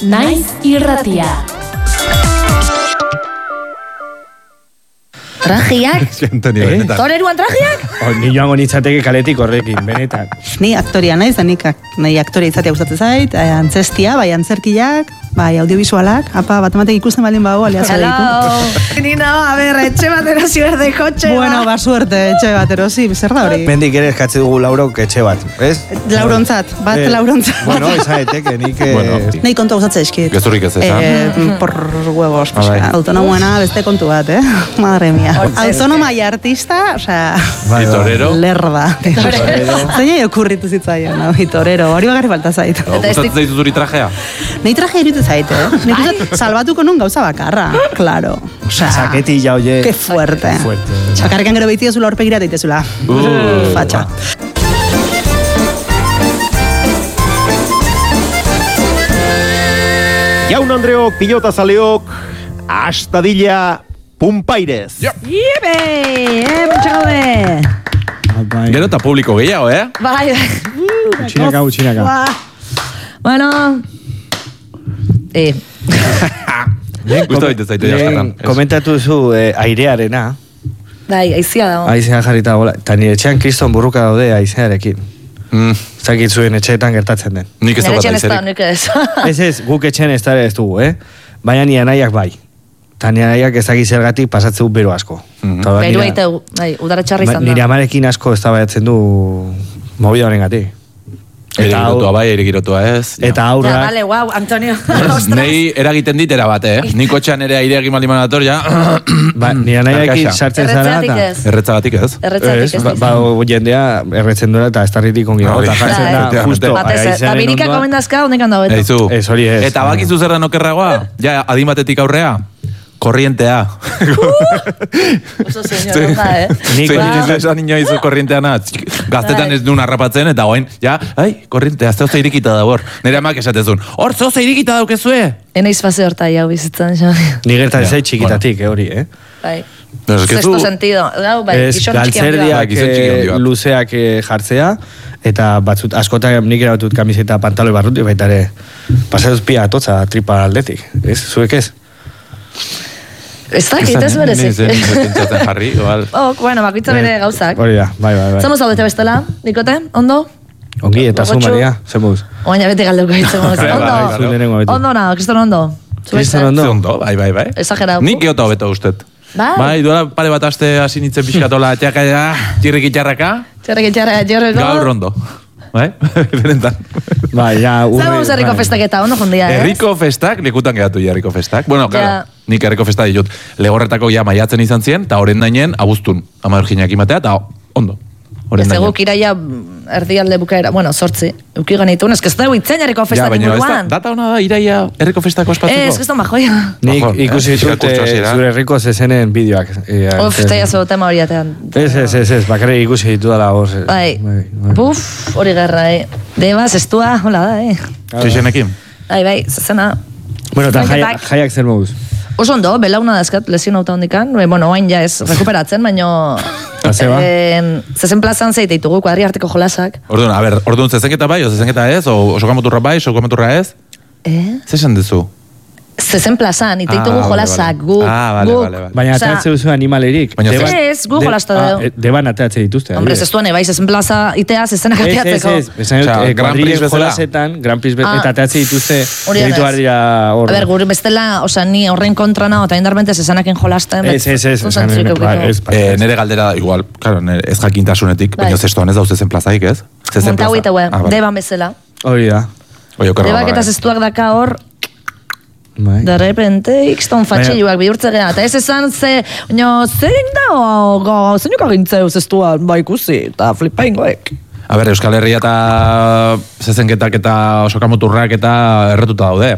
Naiz irratia. Trajiak? Toreruan trajiak? Ni joango nitzateke kaletik horrekin, benetan. Ni aktoria naiz, nahi aktoria izatea gustatzen zait, antzestia, bai antzerkiak, bai audiovisualak, apa, batematek ikusten baldin bago, aliazo ditu. Nina, a ber, etxe bat erosi berde kotxe. Bueno, ba suerte, etxe bat erosi, zer da hori? Mendik ere eskatze dugu Laurok etxe bat, ez? Laurontzat, laurontzat. Bueno, esaeteke, nik... Nei kontu gustatzen eskit. Gezurrik ez Por huevos, autonomoena beste kontu bat, Madre mia. Autonoma y artista, o sea... Y torero? Lerda. Zainai okurritu zitzaion, torero, hori bagarri falta zait. Gustatzen zaitu zuri trajea? Nei traje irutu zait, Nik uste salbatuko nun gauza bakarra, claro. O sea, saketi ja, oie... Qué fuerte. Sakarrekan gero behitia zula horpegira daitezula. Fatxa. Jaun Andreok, pilotazaleok, astadilla Pumpairez. Iebe, muntxagaude. Gero eta publiko gehiago, Bai. Utxinaka. Bueno. Gusta baita zaitu jaskatan. Komentatu zu airearena. Bai, aizia dago. Aizea jarrita gola. Eta nire etxean kriston burruka daude aizearekin. Zakit zuen etxeetan gertatzen den. Nik ez da bat aizerik. Nik ez. Ez, guk etxean ez dara ez dugu, Baina nire nahiak bai. Eta nire nahiak ezagik zergatik pasatzeu bero asko. Bero aiteu, udara txarri izan da. Nire amarekin asko ez da baiatzen du movida honen gati. Eirigirotua bai, eirigirotua ez. Eta aurrak... Ja, vale, guau, Antonio. Nei eragiten dit era bat, Niko txan ere aireak imaliman dator, ja. Nire nahiakin sartzen zara eta... Erretzagatik ez. Erretzagatik ez. Ba, jendea erretzen duela eta estarritik ongi dago. Eta jartzen da, justo, aizearen ondoa. Birika komendazka, ondekan dago. Ez, hori ez. Eta bakizu zer den okerragoa? Ja, adimatetik aurrea? Korrientea. Oso señor, Nik esan inoizu korrienteana. Gaztetan ez duen harrapatzen, eta goen, korrientea, zoza irikita da hor. Nire amak esatezun, hor zoza irikita daukezue. Eneiz fase horta jau bizitzen. Ni gertatzen zait txikitatik, hori, Bai. Sexto sentido. Ez, galtzerdiak luzeak jartzea, eta batzut, askotan nik erabatut kamiseta pantaloi barruti, baita ere, pasatuz pia atotza tripa aldetik. Ez, zuek ez? Ez dakit, ez berezik. Pentsatzen jarri, igual. Bueno, bakoitza bere gauzak. Hori da, bai. Zamo zaudete bestela, Nikote, ondo? Ongi, eta zu, Maria, zemuz? Oaina bete galdeuko hitzemuz. Ondo na, Kriston ondo. Kriston ondo? Ondo, bai. Exagerau. Nik geota hobeto ustet. Bai, duela pare bat aste hasi nintzen pixkatola, txirrikitxarraka. Txirrikitxarraka. Gaur ondo. Bai, berentan. Bai, ja, Zaguz herriko festak eta ondo jondia, ez? Herriko festak, lekutan geratu herriko festak. Bueno, claro, nik herriko festak ditut. Legorretako ja maiatzen izan ziren, eta horren dainen abuztun. Ama Virginiak imatea, eta ondo. Ez eguk iraia erdialde bukaera, bueno, sortzi. Euki ganitun, ez da huitzen herriko festak inguruan. Data hona da, iraia herriko festako espatzeko? Ez da majoia. Nik ikusi ditut zure herriko zezenen bideoak. Eta jaso tema hori atean. Ez, bakarrik ikusi ditu dala hor. Bai, buf, hori gerra, Debaz, estua, hola da, Txixenekin? Bai, zezena. Bueno, eta jaiak zer moduz? Oso ondo, belauna dazkat, lesion auta hondikan. Bueno, oain ja ez rekuperatzen, baino... Zezen plazan zeite ditugu, kuadri arteko jolasak. Orduan, zezenketa bai, o zezenketa ez, o sokamoturra bai, sokamoturra ez? Zesan duzu? Zezen plazan, ite ditugu jolasak, guk. Vale. Baina ateatze duzu animalerik. Ez, gu jolasta dugu. Deban ateatze dituzte. Hombre, zestuan ebai, zezen plaza itea, zezenak ateatzeko. Ez, Grand Prix eta ateatze dituzte, ritual dira hor. A ber, guri bestela, ni horrein kontra nao, eta indarbente zezenaken jolasten. Ez. Nere galdera, igual, ez jakintasunetik, baina zestuan ez dauz zezen plazaik, ez? Monta huiteue, deban bezala. Hori da. Debak eta zestuak daka hor, de repente, ikston fatxilluak bihurtze gara. Eta ez esan zein da, zeinuka gintzeu zestuan, ikusi, eta flipaingoek. A ber, Euskal Herria eta zezenketak eta sokamoturrak eta erretuta daude.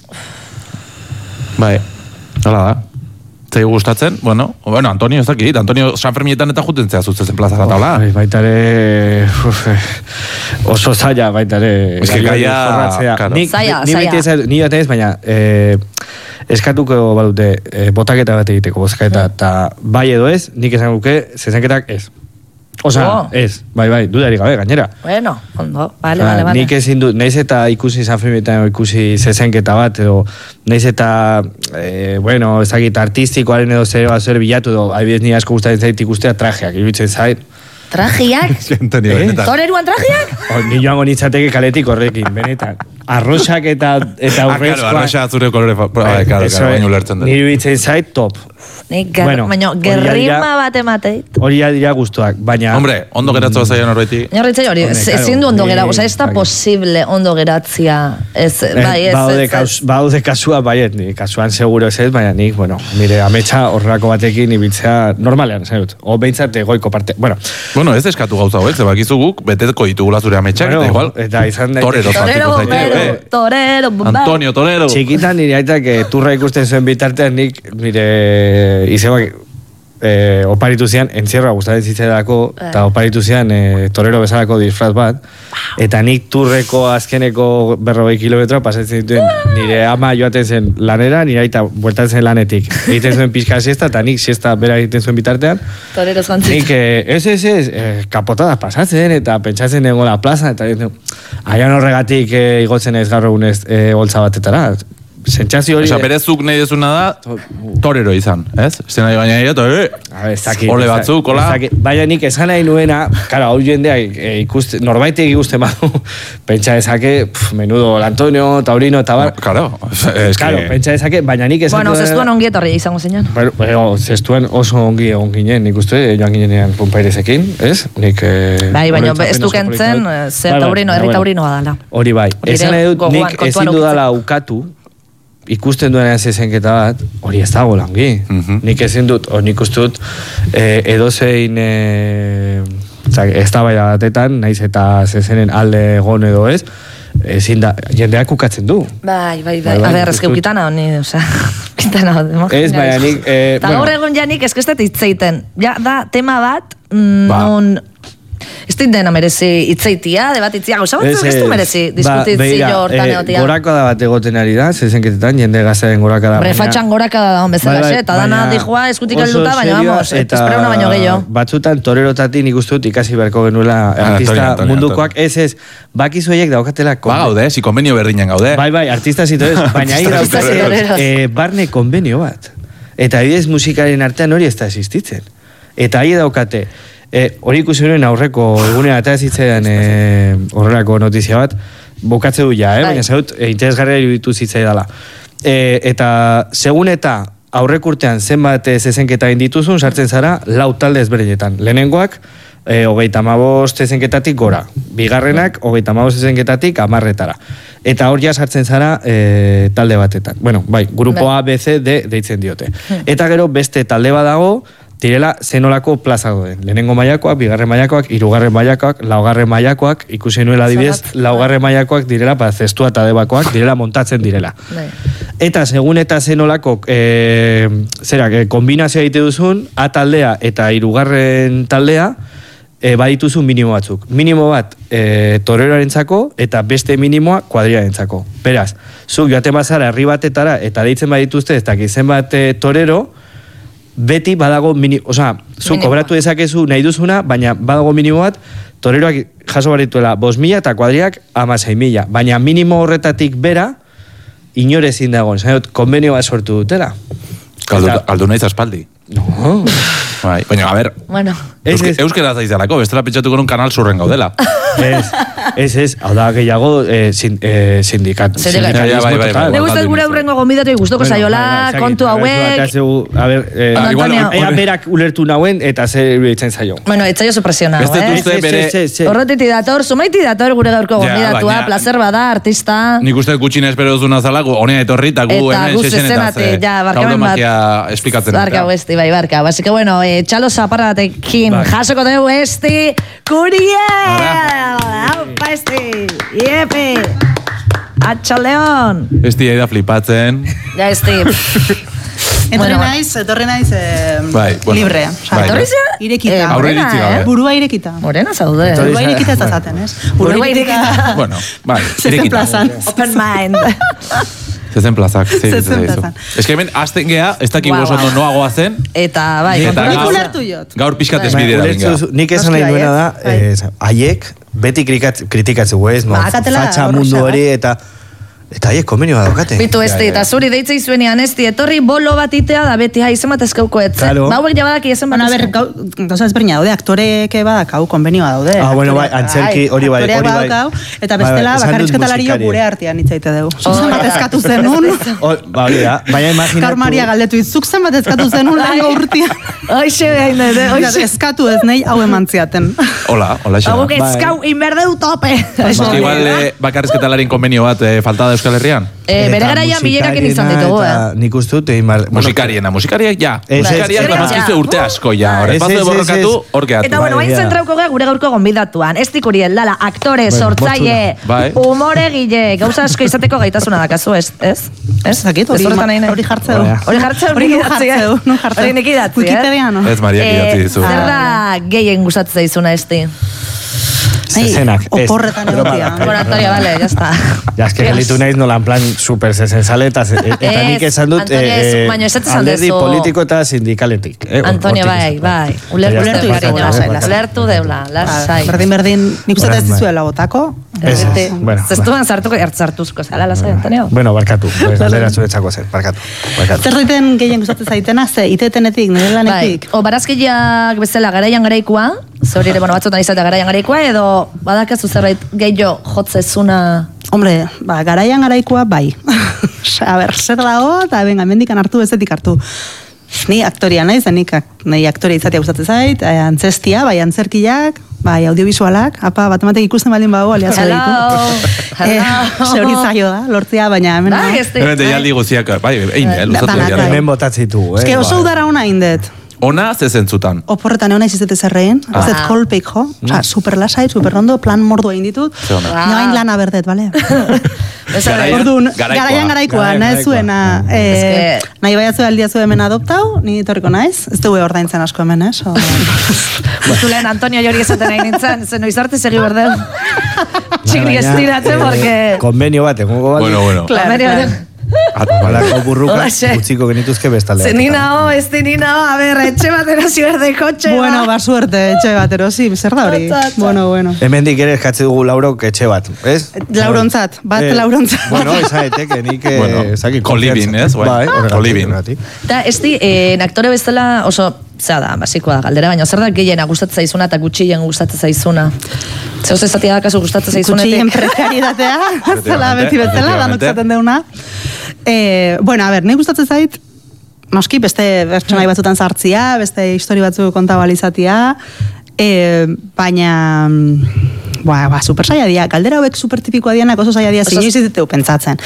Bai, hala da. Zaigu gustatzen, bueno, Antonio ez dakit, Antonio Sanfermietan eta juten zea zutzen plaza eta hola. Baitare, oso zaila, baitare. Ez que gaia, zaila. Ni bat ez, baina eskatuko badute botaketa bat egiteko bozketa, eta bai edo ez, nik esan guke, zezenketak ez. Osa, ez, bai, dudari gabe, gainera. Bueno, ondo, vale. Nik ezin dut, naiz eta ikusi Sanferminetan ikusi zezenketa bat, edo naiz eta, ezagit artistikoaren edo zer bilatu, edo adibidez ni asko gustatzen zait ikustea trajeak, iruditzen zait. Trajiak? Toreruan trajiak? Ni joango nitzateke kaletik horrekin, benetan. Arroxak eta urrezkoa. Arroxa zure kolore, baino lertzen dut. Nire iruditzen zait top. Baina gerrima bat emateit. Hori dira guztuak, baina... Hombre, ondo geratzea zailan horreti. Horretzai hori, ezin du ondo geratzea, ez da posible ondo geratzea. Baude kasua, baiet, kasuan seguro ez, baina nik, nire ametsa horrelako batekin ibiltzea normalean, zainut. O behintzat goiko parte, Bueno, ez eskatu gauza hauek, zebakizu guk, beteko ditugula zure ametsak, eta igual, torero, Antonio Torero. Txikitan nire aitak turra ikusten zuen bitartean nik, nire izebak oparitu zian, entzierroa gustatzen zitzaidako, eta oparitu zian torero bezalako disfraz bat, eta nik turreko azkeneko 40 kilometroa pasatzen dituen nire ama joaten zen lanera, nire aita bueltan zen lanetik. Egiten zuen pixka siesta, eta nik siesta bera egiten zuen bitartean. Torero zantzik. Nik kapotada pasatzen, eta pentsatzen nengo la plaza, eta aian horregatik igotzen ez gaur egunez holtza batetara. Sentsazio hori... berezuk nahi dezuna da, torero izan, ez? Zena baina ole batzuk, hola? Baina nik esan nahi nuena, kara, hau jendea norbaitek ikusten badu, pentsa ezake, menudo Antonio, Taurino, eta bar... Claro, pentsa ezake, baina nik esan... Bueno, zestuan ongi etorri izango zeinan. Zestuan oso ongi ginen, nik uste, joan ginenean Pumpairezekin, ez? Bai, baina ez dukentzen, zer Taurino, herri Taurinoa dala. Hori bai, esan nahi dut, nik ezin dudala ukatu, ikusten duenean zezenketa bat, hori ez dago langi. Nik ezin dut, nik uste dut, edozein ez da baina batetan, naiz eta zezenen alde egon edo ez, ezin da, jendeak ukatzen du. Bai. A ber, ezke ukitana honi, ukitana honi. Ez, baina nik... Eta gaur egun janik ezkestet hitzeiten. Ja, da, tema bat, non... Ez dena merezi itzeitia, debatitzia, gauza bat ez du merezi diskutitzio hortan egotia. Gorakada bat egoten ari da, zezenketetan, jende gazaren gorakada. Fatxan gorakada da hon bezala, eta dana dijoa eskutik helduta, baina vamos, espero una baino gehiago. Batzutan torerotati nik uste dut ikasi beharko genuela artista mundukoak, ez, bakizu horiek daukatela... Ba gaude, si konbenio berdinen gaude. Bai, artista zitores, baina hi daukate barne konbenio bat. Eta adibidez musikaren artean hori ez da existitzen. Eta hi daukate... Hori ikusi nuen aurreko egunea eta zitzean horrelako notizia bat, bukatze du ja, baina zaut, interesgarria iruditu zitzaidala. Eta segun eta aurrek urtean zenbat zezenketa indituzun, sartzen zara 4 talde ezberdinetan. Lehenengoak, 35 zezenketatik gora. Bigarrenak, 35 zezenketatik 10-etara. Eta hor ja sartzen zara talde batetan. Bueno, bai, grupo A, B, C, D deitzen diote. Eta gero beste talde badago, direla zenolako plaza doen. Lehenengo mailakoak, bigarren mailakoak, hirugarren mailakoak, laugarren mailakoak, ikusi nuela adibidez, laugarren mailakoak direla, zestua eta debakoak direla montatzen direla. Eta segun eta zenolako kombinazioa egite duzun, A taldea eta hirugarren taldea, badituzun minimo batzuk. Minimo bat toreroarentzako eta beste minimoa kuadriarentzako. Beraz, zuk joaten bazara herri batetara eta deitzen badituzte ez dakiz zenbat torero, beti badago zu kobratu dezakezu nahi duzuna, baina badago minimo bat, toreroak jaso barituela 5.000 eta kuadriak 16.000. Baina minimo horretatik bera, inore ezin dagoen. Konbenio bat sortu dutela. Aldu nahiz aspaldi. No. Baina, a ber, euskera zaizalako, bestela pentsatuko nun kanal zurren gaudela. Ez, hau da gehiago sindikat. Ne guztet gure aurrengo gombidatu guztoko saiola, kontu hauek. A ber, ea berak ulertu nauen eta zer iruditzen zaio. Bueno, etzaio supresiona, horretiti dator, sumaiti dator gure gaurko gombidatua, placer bada, artista. Nik uste gutxin espero duzuna zalago, honea etorri, eta gu hemen sesenetaz tautomakia esplikatzen. Barka, besti, bai, barka. Así que bueno, txalo zaparatekin jasoko dugu esti Curiel! Aupa esti! Iepi! Atxo León! Esti aida flipatzen. Ja, esti. Etorri naiz librea. Etorri zia? Irekita. Aurreritzi gabe. Burua irekita. Morena zaude. Burua irekita ez azaten, ez? Burua irekita. Bueno, bai, irekita. Open mind. Zezen plazak. Zezen plazan. Ez que hemen, azten geha, ez dakik ondo noagoa zen. Eta, bai, nik ulertu jot. Gaur pixkat ezbidera binga. Nik esan nahi duena da, haiek beti kritikatzu, ez? Fatxa mundu hori eta haiek konbenio bat daukate. Bitu eta zuri deitzei zuenean etorri bolo bat itea da beti izen bat eskauko etzen. Bauek jabadak izen bat eskauko. Gauza ezberdina daude, aktoreke badakau konbenioa daude. Bueno, bai, antzerki hori bai. Eta bestela, bakarrizketalario gure artean itzaite dugu. Zuzen bat eskatu zenun. Baina imaginatu. Karmaria galdetu izuk zen bat eskatu zenun lehenko urtia. Oixe behain dut, eskatu ez nahi hau emantziaten. Hola, xe. Hau eskau inberdeu tope. Igual bakarrizketalarien konbenio bat faltada Euskal Herrian? Bere garaian bilerakin izan ditugu, Nik ustut, musikariena ja. Musikariak bamazkizu urte asko, ja. Horrez pazu de borrokatu, hor geatu. Eta bueno, hain zentrauko gure gaurko gonbidatuan. Ez dikurien, dala, aktore, sortzaile, humore gile, gauza asko izateko gaitasuna dakazu, ez? Ez? Hori jartzeu. Hori nik idatzi, Wikipediano. Ez Mariak idatzi dizu. Zer da gehien gustatzen zaizuna esti? Zezenak. Oporretan egotia. Antonio, vale, ya está. Ja, eske gelitu naiz nola, en plan, super zezenzale, eta nik esan dut alderdi politiko eta sindikaletik. Antonio, bai. Ulertu deula, lasai. Berdin, nik uste ez dizuela botako. Zestuan zartuko hartzartuzko, zala, lasai, Antonio? Bueno, barkatu, aldera zuretzako zen, barkatu. Zer diten gehien gustatzen zaitena, ze itetenetik, nire lanetik? Barazkiak bezala garaian garaikoa, zorire, batzutan izatea garaian garaikoa, edo badakazu zerbait gehiago jotzezuna? Hombre, garaian garaikoa bai. A ber, zer dago, eta venga, mendikan hartu, bezetik hartu. Ni aktoria naiz, nahi aktoria izatea gustatzen zait, antzestia, bai antzerkiak, bai audiovisualak, apa, batematek ikusten baldin bago, aliazu ditu. Zeuri zaio da, lortzea, baina hemen. Hemen deialdi guziak, bai, hemen botatzitu. Ez que oso udara ona indet. Ona zezentzutan. Oporretan egon izizete zerrein, ez dut kolpeik jo, super lasai, super ondo, plan mordu egin ditut, noain lana berdet, bale? Garaian garaikoa, nahi zuena, nahi baiatzu aldiazu hemen adoptau, ni torriko naiz, ez dugu ordaintzen asko hemen, ez? Zulen Antonio jori esaten nahi nintzen, zen oizarte segi berdeu. Txikri estiratzen, porque... Konbenio bat, egungo bat. Bueno. Konbenio bat. Balako burruka, utziko genituzke bestalde. Zeninao, a ber, etxe batero zierde kotxe. Bueno, suerte, etxe batero, zer da hori? Bueno. Hemendik ere eskatze dugu Laurok etxe bat, ez? Laurontzat, laurontzat. Bueno, esaetek, nik... Kolibin, ez? Bai, kolibin. Eta, aktore bezala oso... Zer da, basikoa da, galdera, baina zer da gehiena gustatzen zaizuna eta gutxien gustatzen zaizuna? Zeus ezatia da kasu gustatzen zaizunetik? Gutxien prekaridatea, zela beti betzela, danok zaten deuna. Bueno, a ber, nahi gustatzen zait, noski, beste pertsonai batzutan sartzia, beste histori batzu kontabalizatia, baina... super saia dia. Galdera hauek super tipikoa dianak oso saia dia zinioiz diteu pentsatzen.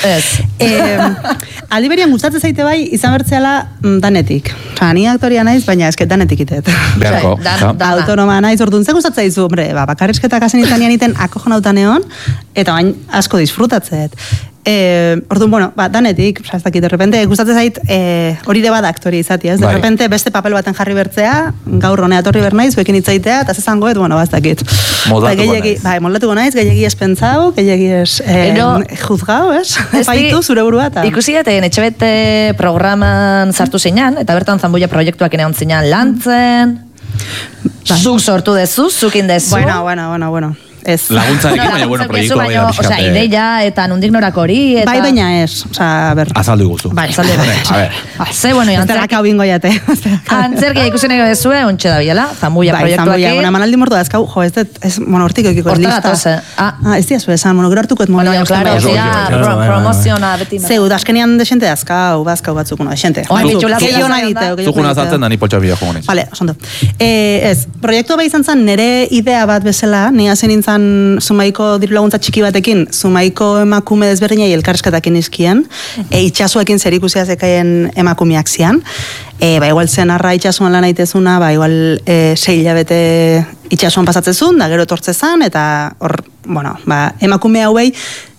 Aldi berian gustatzen zaite bai izan bertzeala danetik. Ni aktoria naiz, baina esket danetik itet. Beharko. Autonoma naiz, orduan ze gustatzen zaizu, hombre, bakarrizketak hasen izanean iten akojonautan egon, eta bain asko disfrutatzeet. Orduan, bueno, danetik, ez dakit, de repente, gustatzen zait, hori de bada aktoria izatea, ez? De repente, beste papel baten jarri bertzea, gaur honea torri bernaiz, bekin itzaitea, eta zezangoet, bueno, ez dakit. Moldatuko naiz. Bai, moldatuko naiz, gehiagi espentzau, gehiagi juzgau, ez? Baitu, zure burua, eta... Ikusi gaten, etxebete programan sartu zeinan, eta bertan Zambuia proiektuak enean zeinan lantzen, zuk sortu dezu, zukin dezu. Bueno. Laguntzarekin, baina, proiektu bai da pixkate. Osea, ideia eta nondik norak hori, eta... Bai, baina ez, osea, a ber... Azaldu guzu. Bai, azaldu guzu. A ber. Ze, bueno, antzerkia bingo jate. Antzerkia ikusen ego dezue, ontxe da biela, Zambuia proiektuak. Bai, Zambuia, manaldi mortu da, ezkau, jo, ez hortik eukiko ez lista. Ez diazu esan, gero hartuko ez molia. Promoziona beti. Zeu, azkenian desente azkau batzuk, desente. Zukuna azaltzen da, ni potxabia jogonez. Vale, osondo. Ez, proiektua bai izan zen, nire idea bat bezala, ni hazen nintzen Zumaiko diru laguntza txiki batekin, Zumaiko emakume desberdinei elkarrezketakin izkien, itxasuekin zer ikusia zekaien emakumeak zian. Igual zen arra itxasuan lan aitezuna, igual 6 hilabete itxasuan pasatzezun, da gero etortzezan, eta hor, bueno, emakume hauei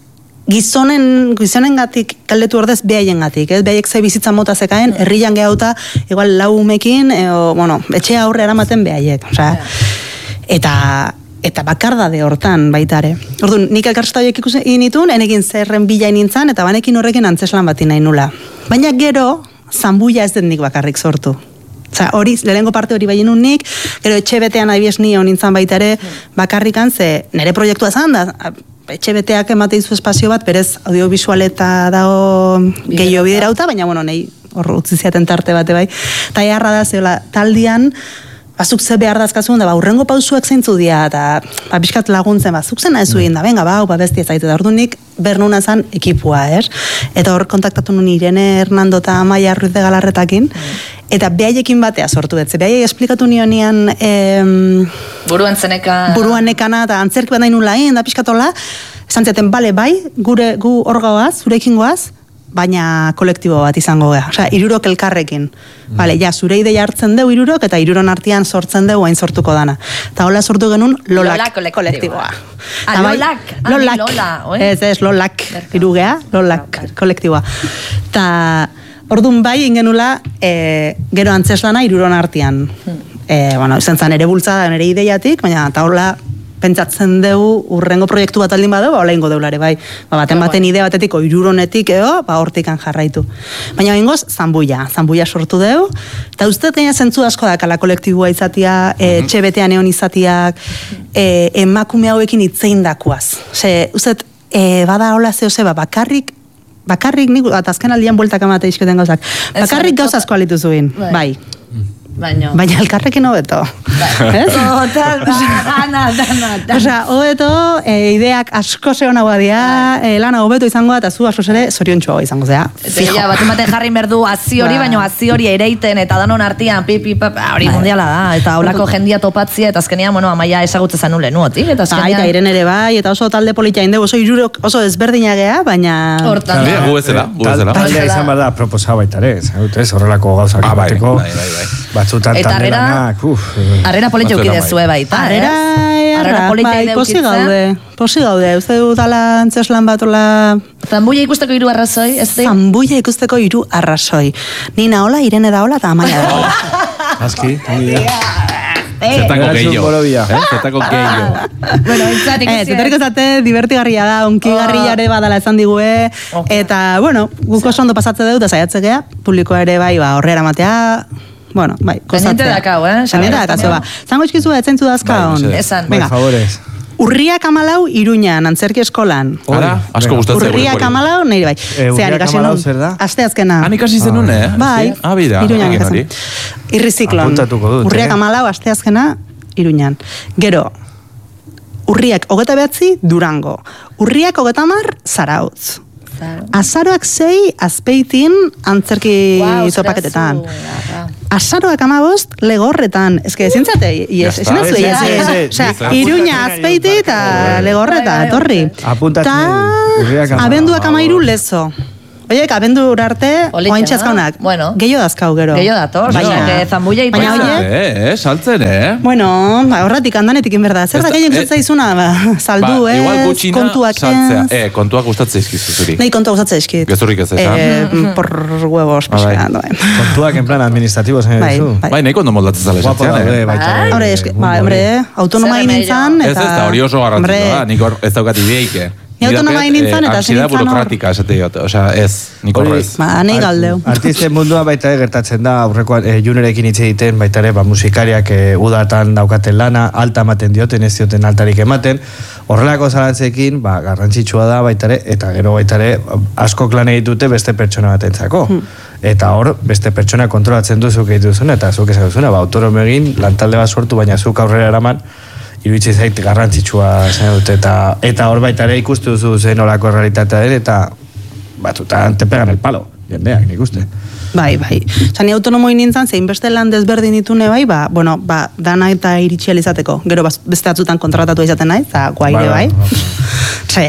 gizonen gatik kaldetu ordez behaien gatik, ez? Behaiek ze bizitza mota zekaen, herrian gehauta, igual lau umekin, bueno, etxea aurre eramaten behaiek, osea, eta eta bakardade hortan baitare. Orduan, nik elkarrizketa horiek ikusi nituen, enekin zerren bila nintzen, eta banekin horrekin antzeslan bati nahi nula. Baina gero, zanbuia ez den nik bakarrik sortu. Osa, hori, lehenengo parte hori bai nik, gero etxe betean adibidez ni honintzan baitare, bakarrikan, ze nire proiektua zan da, etxe beteak emate dizu espazio bat, berez audiovisualeta dago gehiago biderauta, baina, bueno, nahi hor utzi ziaten tarte bate bai. Ta eharra da, zeola, taldian, bazuk ze behar dazkazun, da, urrengo pausuak zeintzu dira, eta pixkat laguntzen, zuk zena ez egin da, venga, bestia zaitu da, ordunik, bernuna zan ekipua, Eta hor kontaktatu nun Irene Hernando eta Amaia Ruiz de Galarretakin, eta behaiekin batea sortu dut, behaiek esplikatu nionian buruan nekana, eta antzerki bat nahi nula da pixkatola, esan ziaten, bale, bai, gu hor goaz, zurekin goaz, baina kolektibo bat izango gara. Osea, 3 elkarrekin. Bale, ja, zure ideia hartzen deu 3 eta 3 artean sortzen deu hain sortuko dana. Eta hola sortu genuen Lolak kolektiboa. Lolak. Ez, Lolak. 3 gea, Lolak kolektiboa. Eta orduan bai ingenula gero antzeslana 3 artean. Bueno, izan zan ere bultzada, nire ideiatik, baina eta hola pentsatzen dugu urrengo proiektu bat aldin badeu, hola ingo deulare, bai. Baten idea batetik, 3 hortikan jarraitu. Baina ingoz, zanbuia sortu dugu, eta uste gaina zentzu asko dakala kolektiboa izatia, etxe betean egon izatiak, emakume hauekin itzein dakuaz. Uste, bada hola zehose, bakarrik nik, eta azken aldian bueltak amate izketen gauzak, bakarrik gauz asko alitu zuen, bai. Baina elkarrekin hobeto. Total, dana. Osea, hobeto, ideak asko zehona badia, lana hobeto izango da, eta zu asko zere zoriontxoa izango zea. Fijo. Bat ematen jarri berdu hazi hori, baina hazi hori ereiten, eta danon artian, hori mundiala da, eta holako jendia topatzia, eta azkenian, bueno, Amaia esagutze zanun lehenuotik, eta azkenian... Eta Irene ere bai, eta oso talde politia indegu, oso ezberdinagea, baina... Hortan. Gu bezala. Taldea izan bada proposau baitare, horrelako gauzak bateko. Batzutan talde lanak, Arrera politio ukidezue baita, Arrera politio posi gaude, uste du dala antzeslan bat ola... Zanbuia ikusteko 3 arrazoi, ez di? Zanbuia ikusteko 3 arrazoi. Nina hola, Irene da hola, eta Amaia da hola. Aski, Zertako gehiago. Bueno, intzatik izan. Zetariko zate, divertigarria da, onkigarriare badala esan digue, eta, bueno, guko ondo pasatze dut, da saiatze gea, publikoa ere bai, horrera matea, bueno, bai, kozatzea. Pendiente dakau, Pendiente dakau, Zango izkizu etzentzu dazka on. Esan. Venga, favorez. Urriak 14 Iruñan, antzerki eskolan. Ara, asko gustatzen. Urriak 14, nire bai. Urriak 14 zer da? Aste azkena. Han ikasi zenun, Bai. Bida. Iruñan ikasi. Irriziklon. Apuntatuko dut, Urriak 14, aste azkena, Iruñan. Gero, urriak 29, Durango. Urriak 30, Zarautz. Azaroak 6, Azpeitin, antzerki topaketetan. Azaroak 15, Legorretan. Ez que ezintzate, ezin da zuei. Iruña, Azpeiti eta Legorreta, etorri. Apuntatzen. Abenduak 13, Lezo. Oiek, abendur arte, oaintxe azkaunak. Bueno. Gehiago dazkau gero. Gehiago dator, zanbuia ipotza. Baina oie? Saltzen, Bueno, horratik andanetik inberda. Zer da gehiago gustatzen izuna, saldu, kontuak. Kontuak gustatzen izkizu zuri. Nahi kontuak gustatzen izkit. Gezurrik ez Por huevos, pixka. Kontuak en plan administratibo zen edu. Bai, nahi kondo moldatzen zale esatzean, Hombre, autonoma inintzan. Ez da, hori oso garrantzitsua, nik ez daukat ideike. Ni autonoma nintzen eta ansiedad burokratika esate dut, osea, ez, nik horrez. Nahi galdeu. Artisten mundua baita gertatzen da, aurrekoan junerekin hitz egiten, baita ere, musikariak udatan daukaten lana, alta ematen dioten, ez dioten altarik ematen, horrelako zalantzekin, garrantzitsua da baita ere, eta gero baita ere, asko lan egitute beste pertsona batentzako. Eta hor, beste pertsona kontrolatzen duzuk egituzuna, eta zuk esan duzuna, autonomo egin, lantalde bat sortu, baina zuk aurrera eraman, iruditzen zait garrantzitsua zen dut, eta hor baita ere ikustu duzu zen olako realitatea den, eta batzutan te pegan el palo, jendeak, nik uste. Bai. Zani autonomoi nintzen, zein beste lan desberdin ditune bai, dana eta iritsi alizateko. Gero beste atzutan kontratatu izaten nahi, eta guaire bai.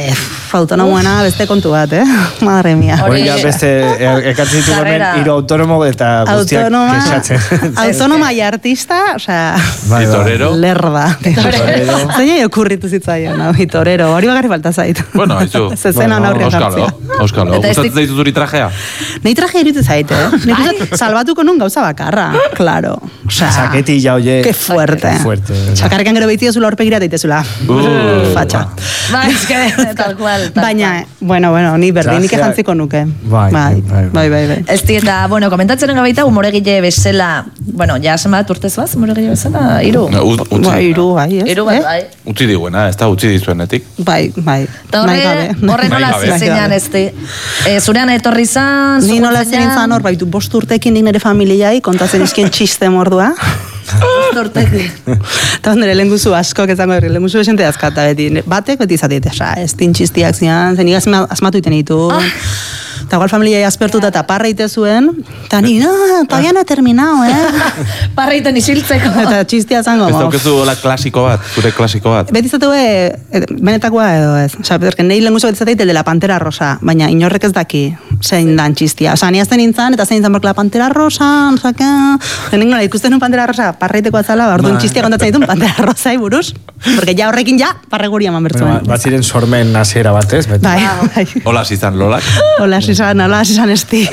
autonomoena beste kontu bat, Madre mia. Hori ja beste, ekatzen ditu hemen, hiru autonomo eta guztiak kexatzen. Autonoma y artista, osea... Y torero. Lerda. Zein okurritu zitzaion, torero. Hori bagarri falta zait. Bueno, haizu. Zezena naurrian jartzea. Euskalo. Gustatzen zaitu zuri trajea? Nei traje irutu zaite, Nik salbatuko nun gauza bakarra, claro. Osea... Saketilla, oie... Que fuerte. Sakarrekan gero behitio zula horpegira daitezula. Fatxa. Ba, es que tal cual. Baina, bueno, ni berdin, nik ejantziko nuke. Bai. Ez eta, bueno, komentatzen gabaita umoregile bezala, bueno, ja zenbat urtezoaz umoregile bezala, hiru? Hiru, bai, ez? Hiru bat, bai. Utzi diguena, ez da utzi dizuenetik. Bai. Eta horre nola zizenean ez di. Zurean etorri zan, ni nola zinintzan hor, baitu 5 urtekin nik nire familiai, kontatzen izkien txiste mordua. 5 urtekin. Eta nire lenguzu asko, kezango herri, lenguzu esente azkata beti. Batek beti izateet, ez tintxistiak zian, zen asmatu iten ditu. Eta igual familiai aspertuta eta parra ite zuen, eta ni, todavía no he terminado, Parra iten isiltzeko. Eta txistia zango. Ez daukezu la klasiko bat, zure klasiko bat. Beti izateu, benetakoa edo ez. Osa, berke, nahi lenguzu beti izateet el de la Pantera Rosa, baina inorrek ez daki zein dan txistia. Osa, ni azten nintzen, eta zein nintzen berke la Pantera Rosa, osake, nengo nahi ikusten un Pantera Rosa, parraiteko atzala, orduan txistia kontatzen ditun Pantera Rosa buruz, porque ja horrekin ja, parreguri eman bertzuen. Bat ziren sormen hasiera batez, beti. Bai. Hola, zizan lolak. Hola, zizan esti.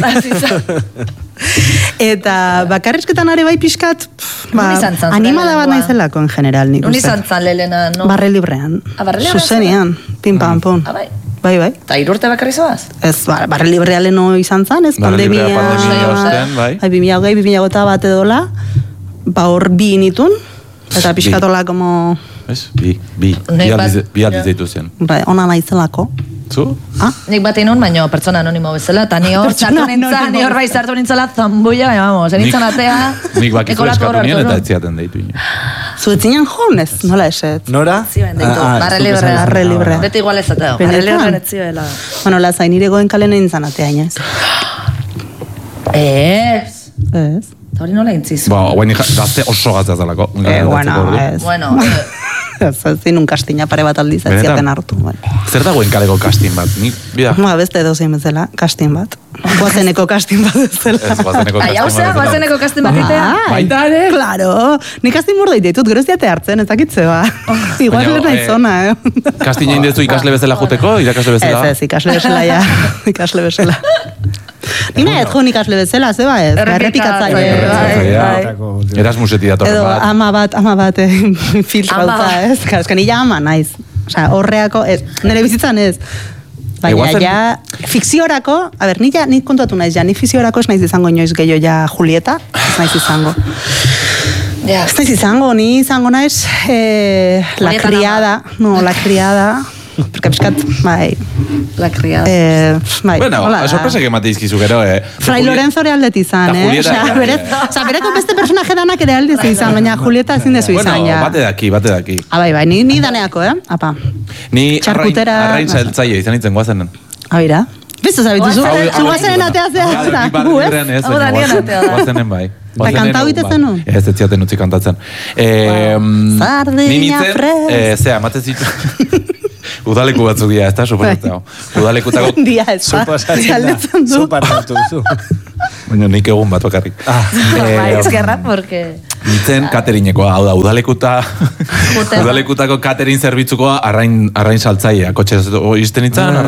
Eta bakarrizketan are bai pixkat, animala bat naizelako en general, nik uste. Nun izan zan lelena, no? Barre librean. Barre librean? Zuzenean, pin pam pum. Bai. Eta 3 urte bakarri zoaz? Ez, barre librea leno izan zan, ez pandemia. bai. 2021 edola, hor bi initun, eta pixkatola como... Ez, bi aldiz deitu zen. Bai, ona naizelako. Zu? Nik bat inun, baina pertsona anonimo bezala, eta ni hor sartu nintzen, ni hor bai sartu nintzela zambuia, baina vamos, enitzen atea... Nik bakizu eskatu nien eta etziaten deitu ino. Zuetzinen jonez, nola eset? Nora? Ziben deitu, barre librea. Beti igual ez ateo, barre librea netzioela. Bueno, lazai, nire goen kalen nintzen atea, inez. Ez. Eta hori nola intzizu? Guain gazte oso gazte azalako. Bueno, zin un kastina pare bat aldiz etziaten hartu. Zer dagoen kaleko kastin bat? Beste edozein bezala, kastin bat. Guazeneko kastin bat bezala. Ez, guazeneko kastin bat. Aiauzea, guazeneko kastin bat itea? Baita ere, claro. Nik kastin mordo ditut, gero ez diate hartzen, ez dakitze ba. Igual ez nahi zona, Kastin egin dezu ikasle bezala juteko, irakasle bezala? Ez, ikasle bezala, ja. Ikasle bezala. Nina ez jo ikasle bezala, zeba ez? Errepikatzaile. Erasmuseti datorren bat. Edo ama bat filtrautza, ez? Eska nila ama naiz. Osea, horreako, ez, nire bizitzan ez. Baina ja, fikziorako, a ber, nik kontuatu naiz ja, ni fikziorako ez naiz izango inoiz gehiago ja Julieta, ez naiz izango. Ez naiz izango, ni izango naiz la criada, porque piskat, bai. La criada. Bai. Bueno, sorpresa que mate izkizu gero, Fray Lorenzo ere aldeti izan, Osea, bereko beste personaje danak ere aldezi izan, baina Julieta ezin dezu izan, ja. Bueno, bate daki. Bai, ni daneako, Apa. Ni txarkutera... arrain zailtzaile izan itzen guazenen. Abira. Bistu zabituzu, zu guazenen atea zehazta. Hau da nien atea da. Guazenen bai. Eta kantau itezen nu? Ez ziaten utzi kantatzen. Sardina fres. Zea, matez zitu... Udaleku batzuk dira, ez da, suposatzea. Udalekutako... Dia ez, Supasatzen du. Supasatzen du. Baina nik egun bat bakarrik. Bai, eskerra, porque... Nintzen cateringekoa, hau da, udalekutako catering zerbitzukoa arrain saltzailea. Kotxe izten nintzen,